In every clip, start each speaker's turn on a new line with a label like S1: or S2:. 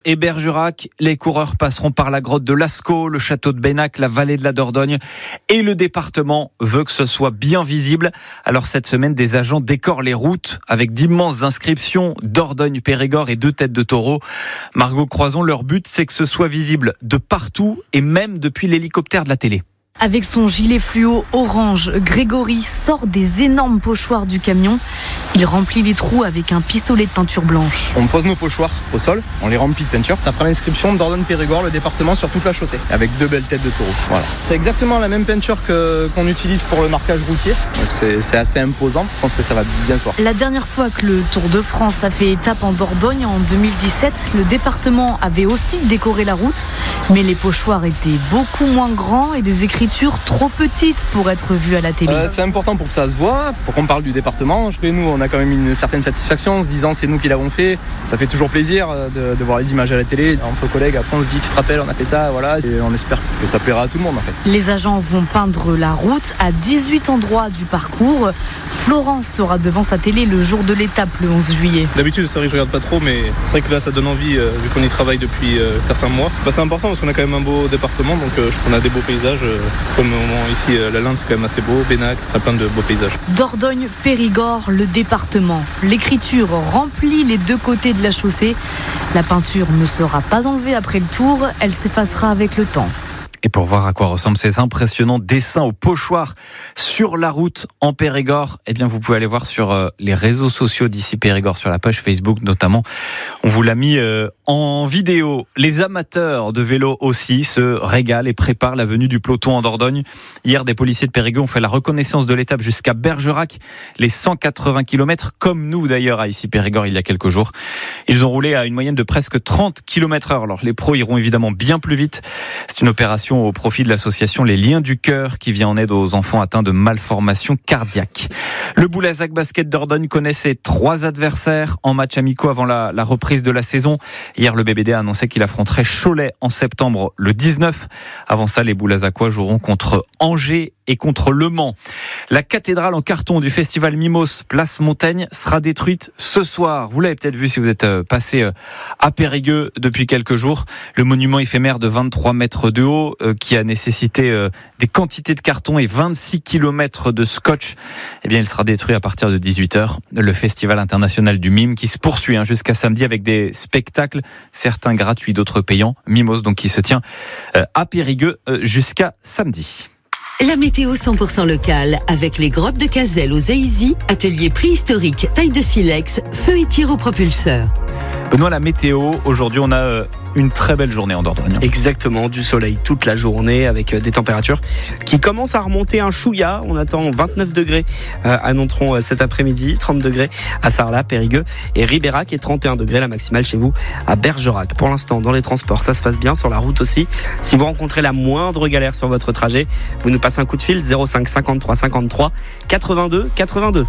S1: Et Bergerac, les coureurs passeront par la grotte de Lascaux, le château de Bennac, la vallée de la Dordogne, et le département veut que ce soit bien visible. Alors cette semaine, des agents décorent les routes avec d'immenses inscriptions Dordogne, Périgord et 2 têtes de taureau. Margot Croison, leur but, c'est que ce soit visible de partout et même depuis l'hélicoptère de la télé.
S2: Avec son gilet fluo orange, Grégory sort des énormes pochoirs du camion. Il remplit les trous avec un pistolet de peinture blanche.
S3: On pose nos pochoirs au sol, on les remplit de peinture. Ça prend l'inscription Dordogne-Périgord, le département, sur toute la chaussée, avec 2 belles têtes de taureau. Voilà. C'est exactement la même peinture qu'on utilise pour le marquage routier. Donc c'est assez imposant. Je pense que ça va bien se voir.
S2: La dernière fois que le Tour de France a fait étape en Dordogne, en 2017, le département avait aussi décoré la route. Mais les pochoirs étaient beaucoup moins grands et des écritures trop petites pour être vues à la télé.
S3: C'est important pour que ça se voit, pour qu'on parle du département. Et nous, on a quand même une certaine satisfaction en se disant c'est nous qui l'avons fait. Ça fait toujours plaisir de voir les images à la télé. Entre collègues, après on se dit tu te rappelles, on a fait ça, voilà. Et on espère que ça plaira à tout le monde en fait.
S2: Les agents vont peindre la route à 18 endroits du parcours. Florence sera devant sa télé le jour de l'étape, le 11 juillet.
S4: D'habitude, c'est vrai que je regarde pas trop, mais c'est vrai que là, ça donne envie, vu qu'on y travaille depuis certains mois. C'est important parce qu'on a quand même un beau département, donc on a des beaux paysages. Comme ici, la Linde, c'est quand même assez beau. Bennac, on a plein de beaux paysages.
S2: Dordogne, Périgord, le département. L'écriture remplit les 2 côtés de la chaussée. La peinture ne sera pas enlevée après le tour, elle s'effacera avec le temps.
S1: Et pour voir à quoi ressemblent ces impressionnants dessins au pochoir sur la route en Périgord, eh bien vous pouvez aller voir sur les réseaux sociaux d'ici Périgord, sur la page Facebook notamment. On vous l'a mis en vidéo. Les amateurs de vélo aussi se régalent et préparent la venue du peloton en Dordogne. Hier, des policiers de Périgueux ont fait la reconnaissance de l'étape jusqu'à Bergerac, les 180 km, comme nous d'ailleurs à ici Périgord il y a quelques jours. Ils ont roulé à une moyenne de presque 30 km/h. Alors les pros iront évidemment bien plus vite. C'est une opération au profit de l'association Les Liens du Cœur qui vient en aide aux enfants atteints de malformations cardiaques. Le Boulazac Basket Dordogne connaît ses 3 adversaires en match amicaux avant la reprise de la saison. Hier, le BBD a annoncé qu'il affronterait Cholet en septembre le 19. Avant ça, les Boulazacois joueront contre Angers et contre Le Mans. La cathédrale en carton du festival Mimos, place Montaigne, sera détruite ce soir. Vous l'avez peut-être vu si vous êtes passé à Périgueux depuis quelques jours. Le monument éphémère de 23 mètres de haut qui a nécessité des quantités de carton et 26 km de scotch, eh bien, il sera détruit à partir de 18h. Le festival international du mime qui se poursuit jusqu'à samedi avec des spectacles, certains gratuits, d'autres payants. Mimos, donc, qui se tient à Périgueux jusqu'à samedi.
S5: La météo 100% locale avec les grottes de Cazel aux Aïzy, atelier préhistorique, taille de silex, feu et tir au propulseur.
S1: Benoît, la météo, aujourd'hui on a une très belle journée en Dordogne.
S6: Exactement, du soleil toute la journée avec des températures qui commencent à remonter un chouïa. On attend 29 degrés à Nontron cet après-midi, 30 degrés à Sarlat, Périgueux et Ribérac et 31 degrés la maximale chez vous à Bergerac. Pour l'instant, dans les transports, ça se passe bien, sur la route aussi. Si vous rencontrez la moindre galère sur votre trajet, vous nous passez un coup de fil 05 53 53 82 82.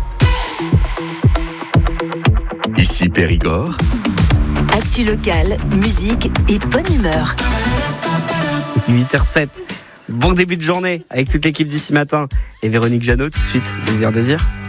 S7: Ici Périgord.
S5: Actu locale, musique et bonne humeur.
S6: 8h07. Bon début de journée avec toute l'équipe d'ici matin et Véronique Jeannot tout de suite. Désir.